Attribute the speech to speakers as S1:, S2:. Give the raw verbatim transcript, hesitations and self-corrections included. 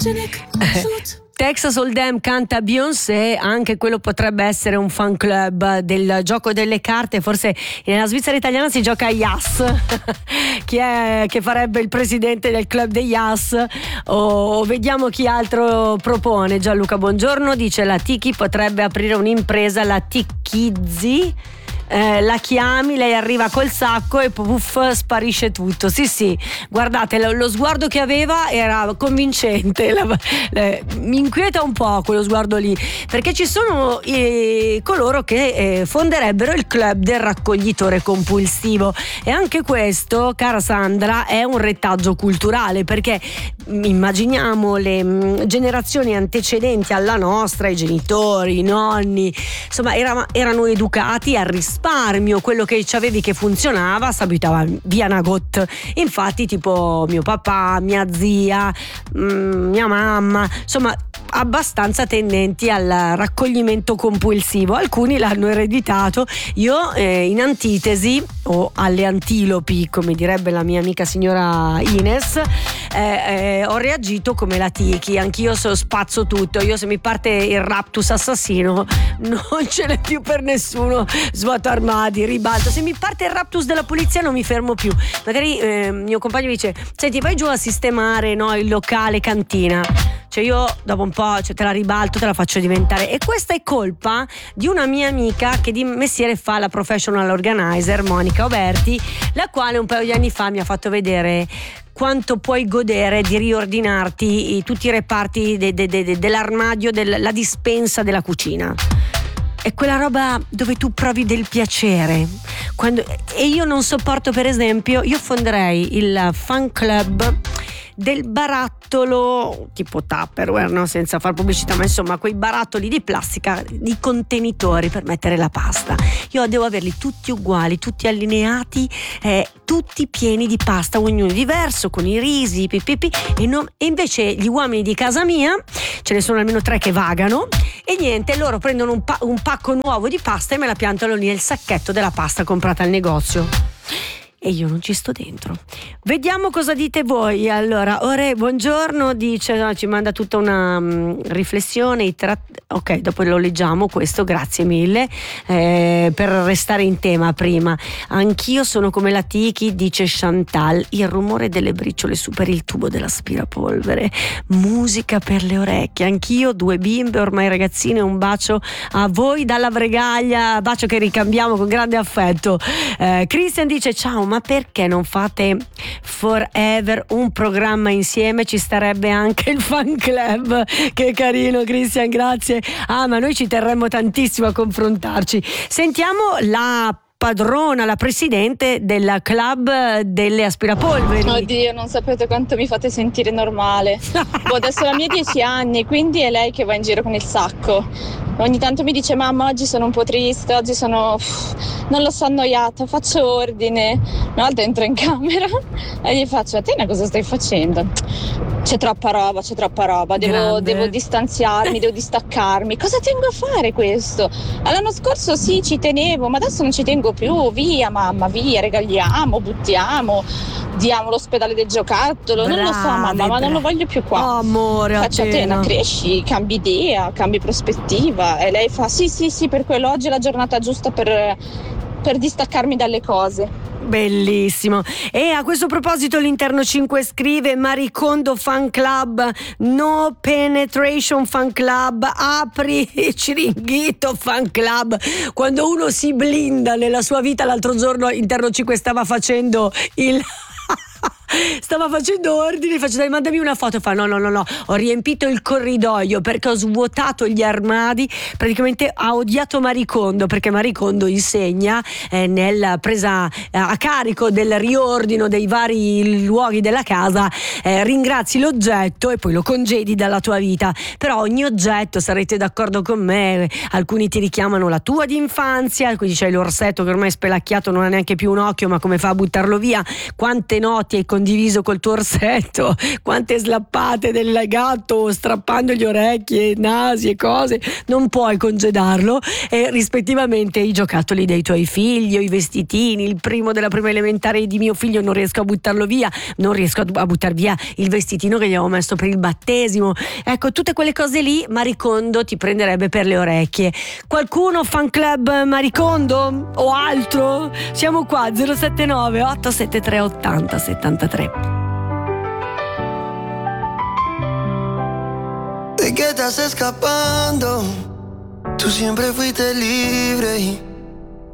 S1: Texas Hold'em canta Beyoncé, anche quello potrebbe essere un fan club del gioco delle carte. Forse nella Svizzera italiana si gioca a Yas. Chi è che farebbe il presidente del club dei Yas? O vediamo chi altro propone. Gianluca Buongiorno dice: la Tiki potrebbe aprire un'impresa, la Tikizzi. Eh, la chiami, lei arriva col sacco e puff, sparisce tutto. Sì sì, guardate, lo, lo sguardo che aveva era convincente. La, la, mi inquieta un po' quello sguardo lì, perché ci sono eh, coloro che eh, fonderebbero il club del raccoglitore compulsivo, e anche questo, cara Sandra, è un retaggio culturale, perché immaginiamo le mh, generazioni antecedenti alla nostra, i genitori, i nonni, insomma era, erano educati al risparmio, quello che ci avevi che funzionava s'abitava via Nagot. Infatti tipo mio papà, mia zia, mh, mia mamma, insomma abbastanza tendenti al raccoglimento compulsivo. Alcuni l'hanno ereditato. Io eh, in antitesi, o alle antilopi come direbbe la mia amica signora Ines, eh, eh, ho reagito come la Tiki. Anch'io so, spazzo tutto. Io, se mi parte il raptus assassino, non ce n'è più per nessuno. Svuoto armadi, ribalto. Se mi parte il raptus della polizia non mi fermo più. Magari eh, mio compagno mi dice: senti, vai giù a sistemare, no, il locale cantina. Cioè io dopo un po', cioè, te la ribalto, te la faccio diventare. E questa è colpa di una mia amica che di mestiere fa la professional organizer, Monica Oberti, la quale un paio di anni fa mi ha fatto vedere quanto puoi godere di riordinarti i, tutti i reparti de, de, de, de, dell'armadio, della dispensa della cucina. È quella roba dove tu provi del piacere. Quando, e io non sopporto, per esempio, io fonderei il fan club del barattolo tipo Tupperware, no? Senza far pubblicità, ma insomma quei barattoli di plastica, di contenitori per mettere la pasta. Io devo averli tutti uguali, tutti allineati, eh, tutti pieni di pasta, ognuno diverso, con i risi, pipipi, e, non, e invece gli uomini di casa mia, ce ne sono almeno tre che vagano, e niente, loro prendono un, pa- un pacco nuovo di pasta e me la piantano lì nel sacchetto della pasta comprata al negozio. E io non ci sto dentro. Vediamo cosa dite voi. Allora, Ore Buongiorno dice, no, ci manda tutta una um, riflessione. I tra... Ok, dopo lo leggiamo questo, grazie mille eh, per restare in tema prima. Anch'io sono come la Tiki, dice Chantal, il rumore delle briciole su per il tubo dell'aspirapolvere, musica per le orecchie. Anch'io, due bimbe ormai ragazzine, un bacio a voi dalla Bregaglia, bacio che ricambiamo con grande affetto. eh, Christian dice: ciao, ma perché non fate forever un programma insieme? Ci starebbe anche il fan club. Che carino, Christian, grazie. Ah, ma noi ci terremmo tantissimo a confrontarci. Sentiamo la padrona, la presidente del club delle aspirapolveri.
S2: Oddio, non sapete quanto mi fate sentire normale. Boh, adesso la mia ha dieci anni, quindi è lei che va in giro con il sacco. Ogni tanto mi dice: mamma, oggi sono un po' triste, oggi sono non lo so, annoiata, faccio ordine. Una volta entro in camera e gli faccio: a te cosa stai facendo? C'è troppa roba, c'è troppa roba, devo, devo distanziarmi, devo distaccarmi. Cosa tengo a fare questo? L'anno scorso sì, ci tenevo, ma adesso non ci tengo più. Via mamma, via, regaliamo, buttiamo, diamo l'ospedale del giocattolo. Brave, non lo so mamma, brave. Ma non lo voglio più qua.
S1: Oh, amore,
S2: faccia Atena, cresci, cambi idea, cambi prospettiva. E lei fa: sì sì sì, per quello oggi è la giornata giusta per, per distaccarmi dalle cose.
S1: Bellissimo. E a questo proposito l'Interno cinque scrive: Maricondo fan club, no penetration fan club, apri Ciringhito fan club. Quando uno si blinda nella sua vita, l'altro giorno Interno cinque stava facendo il stava facendo ordini, faccio: dai, mandami una foto. Fa: no no no no, ho riempito il corridoio perché ho svuotato gli armadi. Praticamente ha odiato Maricondo, perché Maricondo insegna eh, nella presa eh, a carico del riordino dei vari luoghi della casa. eh, ringrazi l'oggetto e poi lo congedi dalla tua vita. Però ogni oggetto, sarete d'accordo con me, alcuni ti richiamano la tua di infanzia, quindi c'è l'orsetto che ormai è spelacchiato, non ha neanche più un occhio, ma come fa a buttarlo via? Quante notti hai condiviso col tuo orsetto, quante slappate del gatto strappando gli orecchie, nasi e cose, non puoi congedarlo, e rispettivamente i giocattoli dei tuoi figli o i vestitini, il primo della prima elementare di mio figlio non riesco a buttarlo via, non riesco a buttar via il vestitino che gli avevo messo per il battesimo. Ecco, tutte quelle cose lì Maricondo ti prenderebbe per le orecchie. Qualcuno fan club Maricondo o altro? Siamo qua zero sette nove otto sette tre ottanta settantatré.
S3: ¿De qué estás escapando? Tú siempre fuiste libre y